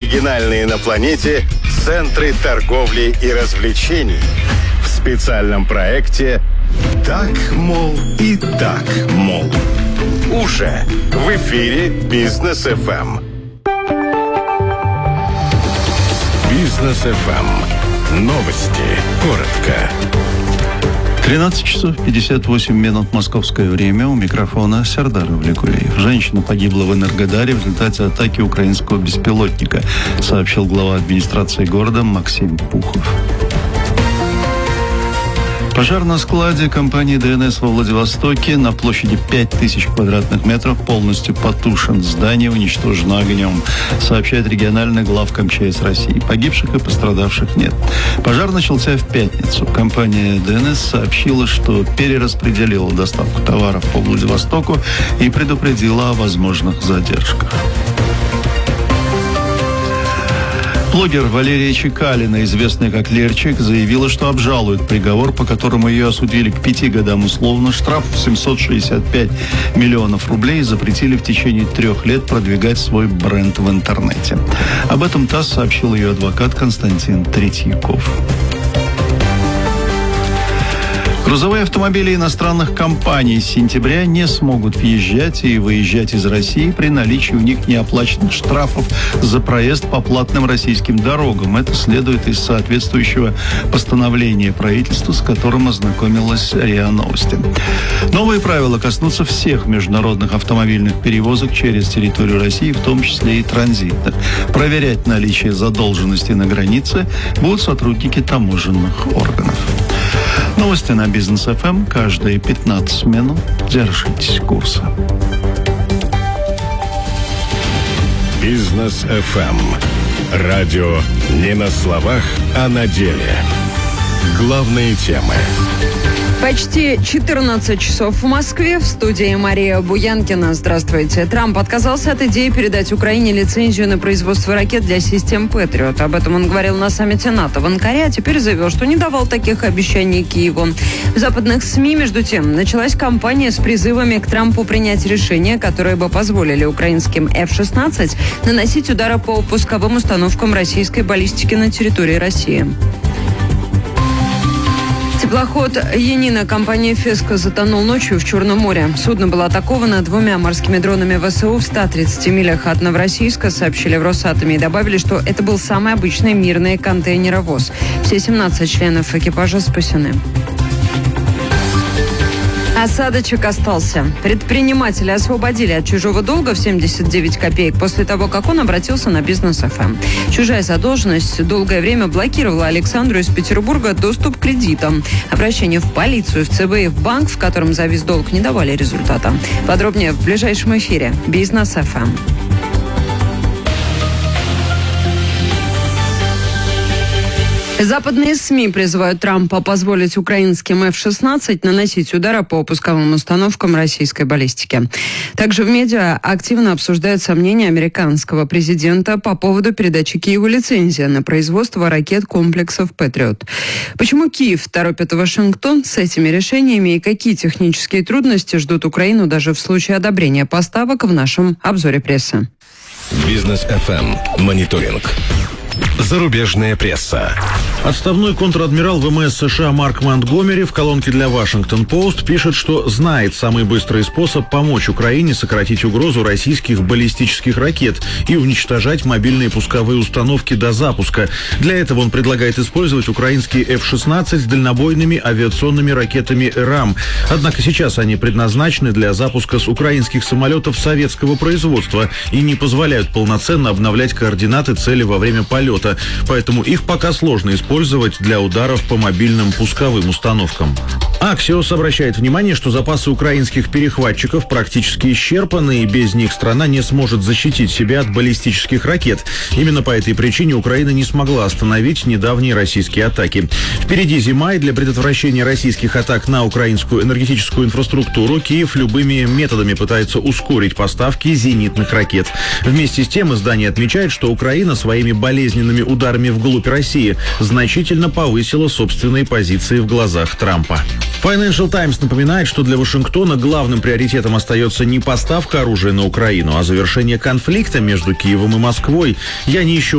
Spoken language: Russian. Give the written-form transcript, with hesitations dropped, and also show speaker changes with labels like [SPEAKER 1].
[SPEAKER 1] оригинальные на планете центры торговли и развлечений в специальном проекте «Так, мол, и так, мол». Уже в эфире Бизнес ФМ. Бизнес ФМ. Новости. Коротко.
[SPEAKER 2] 13 часов 58 минут московское время. У микрофона Сердар Влекулиев. Женщина погибла в Энергодаре в результате атаки украинского беспилотника, сообщил глава администрации города Максим Пухов. Пожар на складе компании ДНС во Владивостоке на площади 5000 квадратных метров полностью потушен. Здание уничтожено огнем, сообщает региональный главк МЧС России. Погибших и пострадавших нет. Пожар начался в пятницу. Компания ДНС сообщила, что перераспределила доставку товаров по Владивостоку и предупредила о возможных задержках. Блогер Валерия Чекалина, известная как Лерчик, заявила, что обжалует приговор, по которому ее осудили к 5 годам условно, штраф в 765 миллионов рублей и запретили в течение 3 лет продвигать свой бренд в интернете. Об этом ТАСС сообщил ее адвокат Константин Третьяков. Грузовые автомобили иностранных компаний с сентября не смогут въезжать и выезжать из России при наличии у них неоплаченных штрафов за проезд по платным российским дорогам. Это следует из соответствующего постановления правительства, с которым ознакомилась РИА Новости. Новые правила коснутся всех международных автомобильных перевозок через территорию России, в том числе и транзитных. Проверять наличие задолженности на границе будут сотрудники таможенных органов. Новости на Бизнес ФМ каждые 15 минут. Держитесь курса.
[SPEAKER 1] Бизнес ФМ. Радио не на словах, а на деле. Главные темы.
[SPEAKER 3] Почти 14 часов в Москве. В студии Мария Буянкина. Здравствуйте. Трамп отказался от идеи передать Украине лицензию на производство ракет для систем «Патриот». Об этом он говорил на саммите НАТО в Анкаре, а теперь заявил, что не давал таких обещаний Киеву. В западных СМИ, между тем, началась кампания с призывами к Трампу принять решения, которые бы позволили украинским F-16 наносить удары по пусковым установкам российской баллистики на территории России. Теплоход «Янина» компании «Феска» затонул ночью в Черном море. Судно было атаковано 2 морскими дронами ВСУ в 130 милях от Новороссийска, сообщили в Росатоме и добавили, что это был самый обычный мирный контейнеровоз. Все 17 членов экипажа спасены. Осадочек остался. Предпринимателя освободили от чужого долга в 79 копеек после того, как он обратился на Бизнес ФМ. Чужая задолженность долгое время блокировала Александру из Петербурга доступ к кредитам. Обращение в полицию, в ЦБ и в банк, в котором завис долг, не давали результата. Подробнее в ближайшем эфире. Бизнес ФМ. Западные СМИ призывают Трампа позволить украинским F-16 наносить удары по пусковым установкам российской баллистики. Также в медиа активно обсуждают сомнения американского президента по поводу передачи Киеву лицензии на производство ракет-комплексов «Патриот». Почему Киев торопит Вашингтон с этими решениями и какие технические трудности ждут Украину даже в случае одобрения поставок, в нашем обзоре прессы.
[SPEAKER 1] Бизнес ФМ. Мониторинг. Зарубежная пресса.
[SPEAKER 4] Отставной контр-адмирал ВМС США Марк Монтгомери в колонке для Washington-Post пишет, что знает самый быстрый способ помочь Украине сократить угрозу российских баллистических ракет и уничтожать мобильные пусковые установки до запуска. Для этого он предлагает использовать украинские F-16 с дальнобойными авиационными ракетами РАМ. Однако сейчас они предназначены для запуска с украинских самолетов советского производства и не позволяют полноценно обновлять координаты цели во время полета. Поэтому их пока сложно использовать для ударов по мобильным пусковым установкам. Axios обращает внимание, что запасы украинских перехватчиков практически исчерпаны, и без них страна не сможет защитить себя от баллистических ракет. Именно по этой причине Украина не смогла остановить недавние российские атаки. Впереди зима, и для предотвращения российских атак на украинскую энергетическую инфраструктуру Киев любыми методами пытается ускорить поставки зенитных ракет. Вместе с тем издание отмечает, что Украина своими болезненными ударами вглубь России значительно повысила собственные позиции в глазах Трампа. Financial Times напоминает, что для Вашингтона главным приоритетом остается не поставка оружия на Украину, а завершение конфликта между Киевом и Москвой. Я не ищу